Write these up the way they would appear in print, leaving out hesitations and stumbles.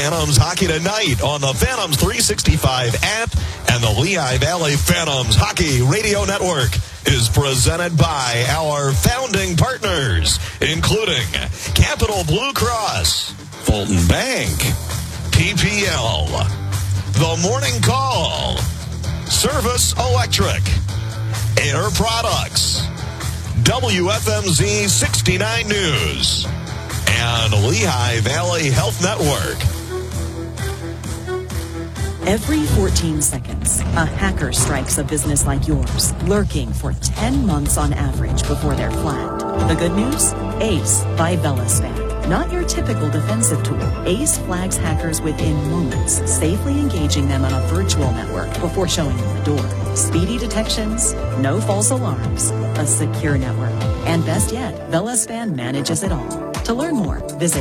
Phantoms Hockey Tonight on the Phantoms 365 app and the Lehigh Valley Phantoms Hockey Radio Network is presented by our founding partners, including Capital Blue Cross, Fulton Bank, PPL, The Morning Call, Service Electric, Air Products, WFMZ 69 News, and Lehigh Valley Health Network. Every 14 seconds, a hacker strikes a business like yours, lurking for 10 months on average before they're flagged. The good news? Ace by VeloSpan. Not your typical defensive tool. Ace flags hackers within moments, safely engaging them on a virtual network before showing them the door. Speedy detections, no false alarms, a secure network. And best yet, VeloSpan manages it all. To learn more, visit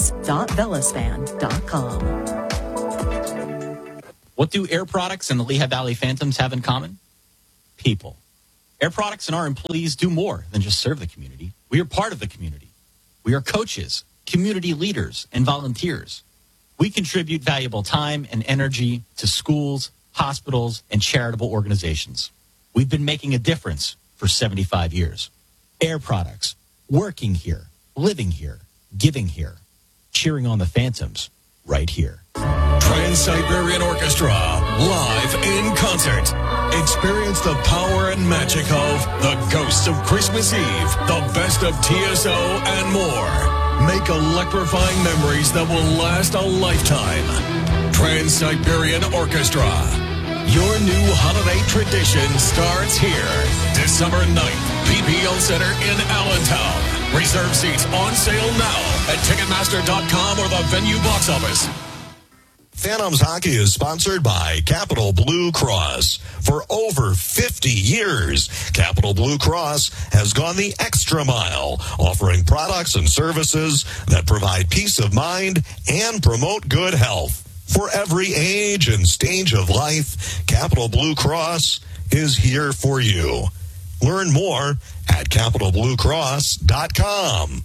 ace.velospan.com. What do Air Products and the Lehigh Valley Phantoms have in common? People. Air Products and our employees do more than just serve the community. We are part of the community. We are coaches, community leaders, and volunteers. We contribute valuable time and energy to schools, hospitals, and charitable organizations. We've been making a difference for 75 years. Air Products, working here, living here, giving here, cheering on the Phantoms right here. Trans-Siberian Orchestra, live in concert. Experience the power and magic of The Ghosts of Christmas Eve, the best of TSO, and more. Make electrifying memories that will last a lifetime. Trans-Siberian Orchestra. Your new holiday tradition starts here. December 9th, PPL Center in Allentown. Reserve seats on sale now at Ticketmaster.com or the venue box office. Phantoms Hockey is sponsored by Capital Blue Cross. For over 50 years, Capital Blue Cross has gone the extra mile, offering products and services that provide peace of mind and promote good health. For every age and stage of life, Capital Blue Cross is here for you. Learn more at capitalbluecross.com.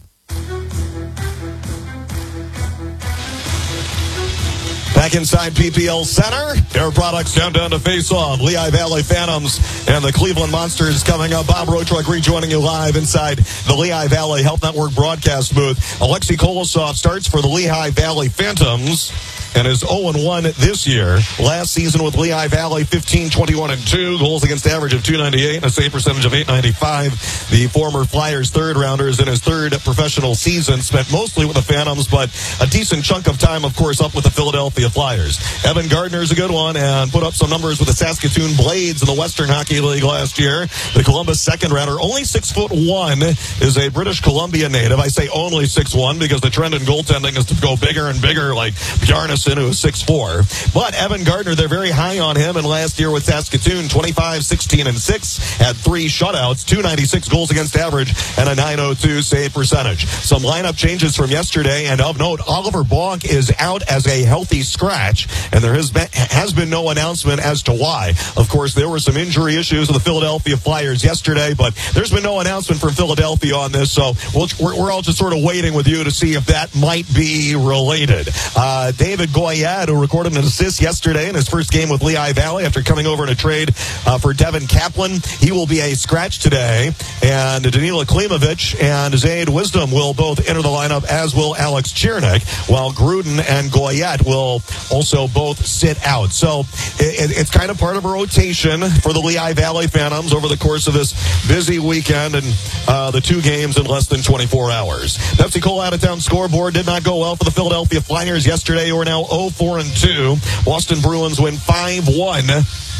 Back inside PPL Center, Air Products countdown to face-off. Lehigh Valley Phantoms and the Cleveland Monsters coming up. Bob Rochuk rejoining you live inside the Lehigh Valley Health Network broadcast booth. Alexei Kolosov starts for the Lehigh Valley Phantoms and is 0-1 this year. Last season with Lehigh Valley, 15-21-2, goals against average of .298 and a save percentage of .895. The former Flyers third-rounders in his third professional season, spent mostly with the Phantoms, but a decent chunk of time, of course, up with the Philadelphia Flyers. Evan Gardner is a good one and put up some numbers with the Saskatoon Blades in the Western Hockey League last year. The Columbus second-rounder, only 6'1", is a British Columbia native. I say only 6'1" because the trend in goaltending is to go bigger and bigger, like Bjarnason, who is 6'4". But Evan Gardner, they're very high on him, and last year with Saskatoon, 25, 16, and 6, had 3 shutouts, .296 goals against average, and a .902 save percentage. Some lineup changes from yesterday, and of note, Oliver Bonk is out as a healthy scratch, and there has been no announcement as to why. Of course, there were some injury issues with the Philadelphia Flyers yesterday, but there's been no announcement from Philadelphia on this, so we're all just sort of waiting with you to see if that might be related. David Goyette, who recorded an assist yesterday in his first game with Lehigh Valley after coming over in a trade for Devin Kaplan, he will be a scratch today, and Danila Klimovich and Zayd Wisdom will both enter the lineup, as will Alex Chernik, while Gruden and Goyette will also both sit out. So it's kind of part of a rotation for the Lehigh Valley Phantoms over the course of this busy weekend and the 2 games in less than 24 hours. Pepsi Cola out-of-town scoreboard did not go well for the Philadelphia Flyers yesterday, who are now 0-4-2. Boston Bruins win 5-1.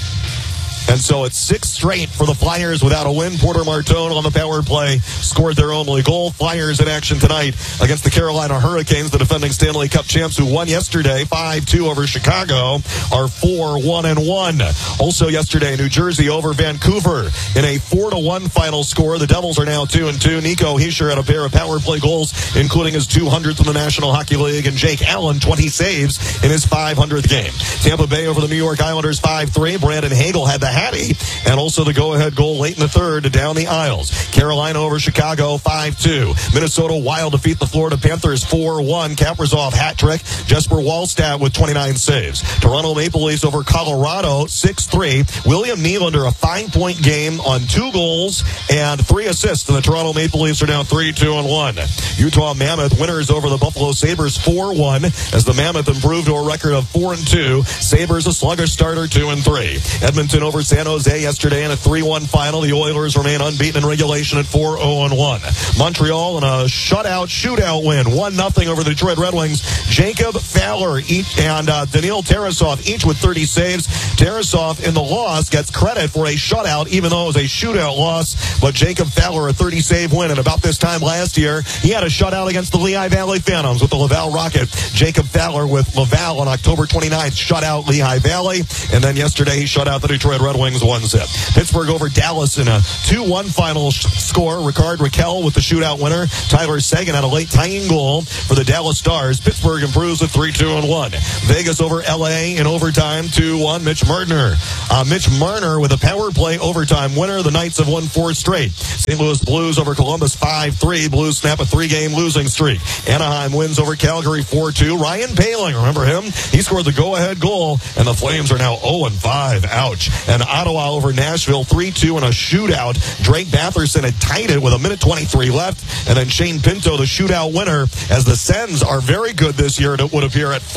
And so it's 6 straight for the Flyers without a win. Porter Martone on the power play scored their only goal. Flyers in action tonight against the Carolina Hurricanes, the defending Stanley Cup champs, who won yesterday 5-2 over Chicago, are 4-1-1. Also yesterday, New Jersey over Vancouver in a 4-1 final score. The Devils are now 2-2. Nico Hischier had a pair of power play goals, including his 200th in the National Hockey League, and Jake Allen 20 saves in his 500th game. Tampa Bay over the New York Islanders 5-3. Brandon Hagel had the Hattie, and also the go-ahead goal late in the third to down the aisles. Carolina over Chicago 5-2. Minnesota Wild defeat the Florida Panthers 4-1. Kaprizov hat trick. Jesper Wallstedt with 29 saves. Toronto Maple Leafs over Colorado 6-3. William Nylander a 5-point game on 2 goals and 3 assists, and the Toronto Maple Leafs are down 3-2-1. Utah Mammoth winners over the Buffalo Sabres 4-1 as the Mammoth improved to a record of 4-2. Sabres a sluggish starter 2-3. Edmonton over San Jose yesterday in a 3-1 final. The Oilers remain unbeaten in regulation at 4-0-1. Montreal in a shootout win 1-0 over the Detroit Red Wings. Jacob Fowler and Daniil Tarasov each with 30 saves. Tarasov in the loss gets credit for a shutout even though it was a shootout loss, but Jacob Fowler a 30-save win, and about this time last year he had a shutout against the Lehigh Valley Phantoms with the Laval Rocket. Jacob Fowler with Laval on October 29th shut out Lehigh Valley, and then yesterday he shut out the Detroit Red Wings 1-0. Pittsburgh over Dallas in a 2-1 final score. Ricard Raquel with the shootout winner. Tyler Seguin had a late tying goal for the Dallas Stars. Pittsburgh improves at 3-2-1. Vegas over LA in overtime 2-1. Mitch Marner with a power play overtime winner. The Knights have won 4 straight. St. Louis Blues over Columbus 5-3. Blues snap a 3-game losing streak. Anaheim wins over Calgary 4-2. Ryan Poehling, remember him? He scored the go-ahead goal, and the Flames are now 0-5. Ouch. And Ottawa over Nashville 3-2 in a shootout. Drake Batherson had tied it with a minute 23 left, and then Shane Pinto, the shootout winner, as the Sens are very good this year. It would appear at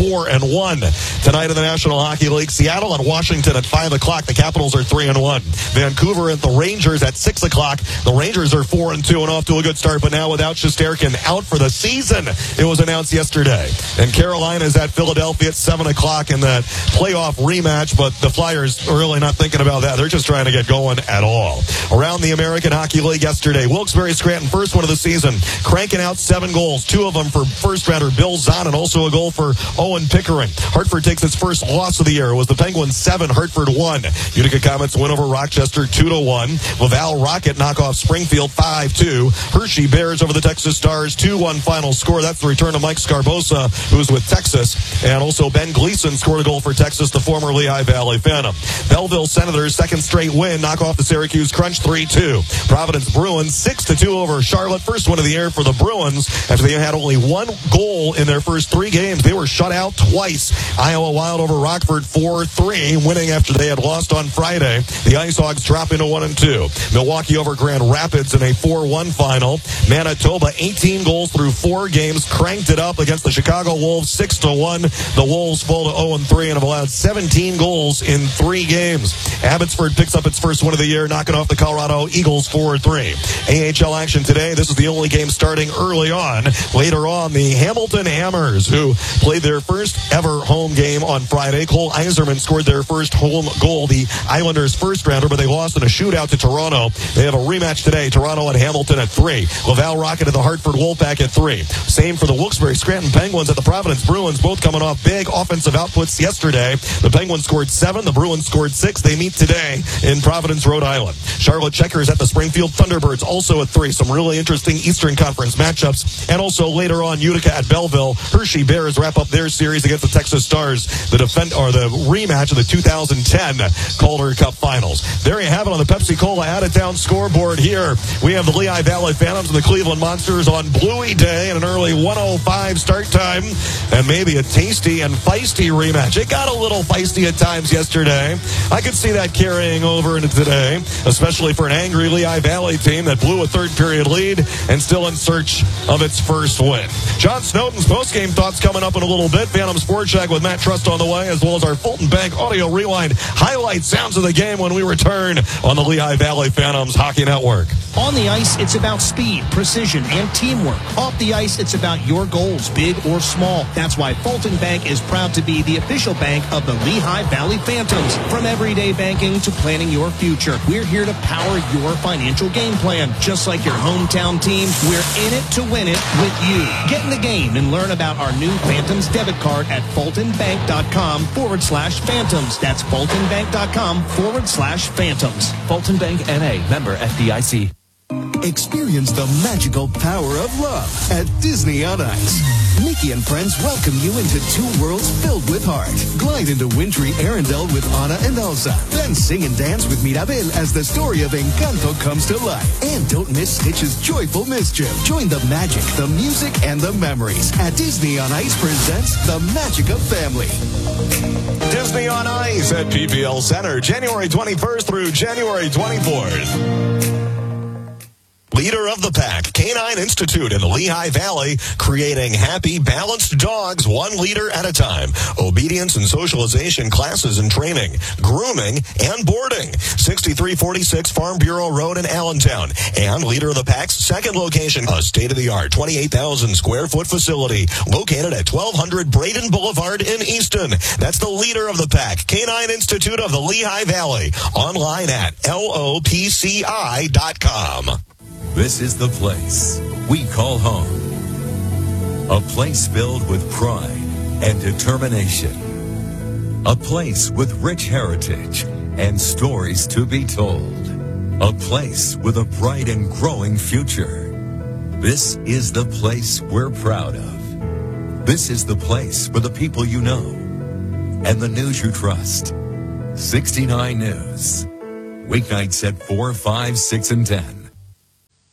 4-1. Tonight in the National Hockey League, Seattle and Washington at 5 o'clock. The Capitals are 3-1. Vancouver and the Rangers at 6 o'clock. The Rangers are 4-2 and off to a good start, but now without Shesterkin out for the season. It was announced yesterday. And Carolina is at Philadelphia at 7 o'clock in that playoff rematch, but the Flyers are really not thinking about that. They're just trying to get going at all. Around the American Hockey League yesterday, Wilkes-Barre Scranton, first one of the season, cranking out 7 goals, 2 of them for first-rounder Bill Zahn, and also a goal for Owen Pickering. Hartford takes its first loss of the year. It was the Penguins 7, Hartford 1. Utica Comets win over Rochester 2-1. Laval Rocket knock off Springfield 5-2. Hershey Bears over the Texas Stars 2-1 final score. That's the return of Mike Scarbosa, who's with Texas. And also Ben Gleason scored a goal for Texas, the former Lehigh Valley Phantom. Belleville Senators, second straight win, knock off the Syracuse Crunch 3-2. Providence Bruins 6-2 over Charlotte. First win of the year for the Bruins after they had only 1 goal in their first 3 games. They were shut out twice. Iowa Wild over Rockford 4-3, winning after they had lost on Friday. The Ice Hogs drop into 1-2. Milwaukee over Grand Rapids in a 4-1 final. Manitoba 18 goals through 4 games, cranked it up against the Chicago Wolves 6-1. The Wolves fall to 0-3 and have allowed 17 goals in 3 games. Abbotsford picks up its first win of the year, knocking off the Colorado Eagles 4-3. AHL action today. This is the only game starting early on. Later on, the Hamilton Hammers, who played their first ever home game on Friday. Cole Iserman scored their first home goal, the Islanders' first rounder, but they lost in a shootout to Toronto. They have a rematch today. Toronto and Hamilton at 3. Laval Rocket at the Hartford Wolfpack at 3. Same for the Wilkes-Barre Scranton Penguins at the Providence Bruins, both coming off big offensive outputs yesterday. The Penguins scored 7. The Bruins scored 6. They meet today in Providence, Rhode Island. Charlotte Checkers at the Springfield Thunderbirds, also at 3. Some really interesting Eastern Conference matchups. And also later on, Utica at Belleville. Hershey Bears wrap up their series against the Texas Stars, the rematch of the 2010 Calder Cup Finals. There you have it on the Pepsi-Cola out-of-town scoreboard here. We have the Lehigh Valley Phantoms and the Cleveland Monsters on Bluey Day and an early 1:05 start time, and maybe a tasty and feisty rematch. It got a little feisty at times yesterday. I could see that carrying over into today, especially for an angry Lehigh Valley team that blew a third-period lead and still in search of its first win. John Snowden's post-game thoughts coming up in a little bit. Phantom Sports Check with Matt Trust on the way, as well as our Fulton Bank Audio Rewind highlight sounds of the game when we return on the Lehigh Valley Phantoms Hockey Network. On the ice, it's about speed, precision, and teamwork. Off the ice, it's about your goals, big or small. That's why Fulton Bank is proud to be the official bank of the Lehigh Valley Phantoms. From everyday banking to planning your future, we're here to power your financial game plan. Just like your hometown team, we're in it to win it with you. Get in the game and learn about our new Phantoms debit card at fultonbank.com/Phantoms. That's fultonbank.com/Phantoms. Fulton Bank N.A. member FDIC. Experience the magical power of love at Disney on Ice. Mickey and friends welcome you into two worlds filled with heart. Glide into wintry Arendelle with Anna and Elsa. Then sing and dance with Mirabel as the story of Encanto comes to life. And don't miss Stitch's joyful mischief. Join the magic, the music, and the memories at Disney on Ice presents The Magic of Family. Disney on Ice at PPL Center, January 21st through January 24th. Leader of the Pack, Canine Institute in the Lehigh Valley, creating happy, balanced dogs 1 liter at a time. Obedience and socialization classes and training, grooming, and boarding. 6346 Farm Bureau Road in Allentown. And Leader of the Pack's second location, a state-of-the-art 28,000 square foot facility located at 1200 Braden Boulevard in Easton. That's the Leader of the Pack, Canine Institute of the Lehigh Valley. Online at lopci.com. This is the place we call home. A place filled with pride and determination. A place with rich heritage and stories to be told. A place with a bright and growing future. This is the place we're proud of. This is the place for the people you know and the news you trust. 69 News. Weeknights at 4, 5, 6, and 10.